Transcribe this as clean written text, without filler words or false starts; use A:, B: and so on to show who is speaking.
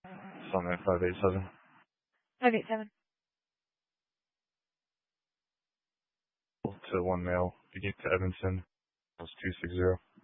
A: Sunday 587.
B: 587.
A: To one male, begin to Evanston, was 260.